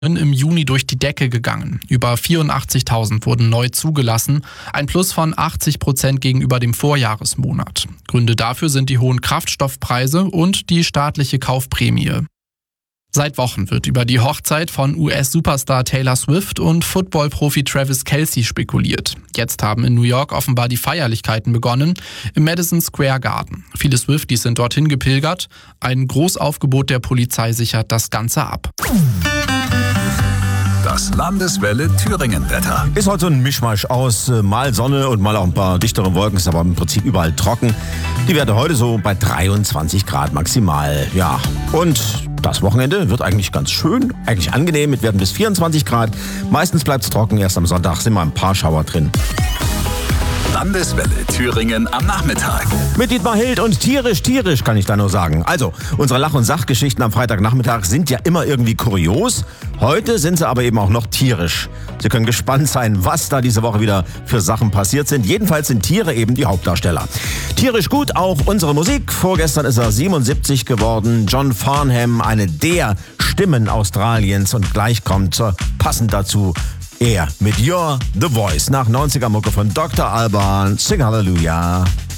im Juni durch die Decke gegangen. Über 84.000 wurden neu zugelassen, ein Plus von 80% gegenüber dem Vorjahresmonat. Gründe dafür sind die hohen Kraftstoffpreise und die staatliche Kaufprämie. Seit Wochen wird über die Hochzeit von US-Superstar Taylor Swift und Football-Profi Travis Kelce spekuliert. Jetzt haben in New York offenbar die Feierlichkeiten begonnen, im Madison Square Garden. Viele Swifties sind dorthin gepilgert. Ein Großaufgebot der Polizei sichert das Ganze ab. Das Landeswelle Thüringen-Wetter. Ist heute so ein Mischmasch aus mal Sonne und mal auch ein paar dichtere Wolken, ist aber im Prinzip überall trocken. Die Werte heute so bei 23 Grad maximal. Ja, und das Wochenende wird eigentlich ganz schön, eigentlich angenehm mit Werten bis 24 Grad. Meistens bleibt es trocken, erst am Sonntag sind mal ein paar Schauer drin. Landeswelle Thüringen am Nachmittag. Mit Dietmar Hild und tierisch kann ich da nur sagen. Also, unsere Lach- und Sachgeschichten am Freitagnachmittag sind ja immer irgendwie kurios. Heute sind sie aber eben auch noch tierisch. Sie können gespannt sein, was da diese Woche wieder für Sachen passiert sind. Jedenfalls sind Tiere eben die Hauptdarsteller. Tierisch gut auch unsere Musik. Vorgestern ist er 77 geworden. John Farnham, eine der Stimmen Australiens. Und gleich kommt passend dazu er mit You're the Voice nach 90er Mucke von Dr. Alban. Sing Hallelujah.